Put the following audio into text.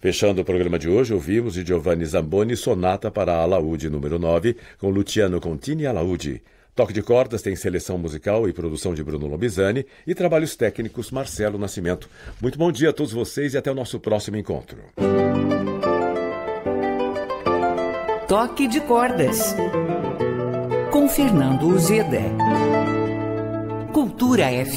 Fechando o programa de hoje, ouvimos de Giovanni Zamboni Sonata para Alaúde número 9, com Luciano Contini Alaúde. Toque de Cordas tem seleção musical e produção de Bruno Lobizani e trabalhos técnicos Marcelo Nascimento. Muito bom dia a todos vocês e até o nosso próximo encontro. Toque de Cordas, com Fernando Uzeda. Cultura FM.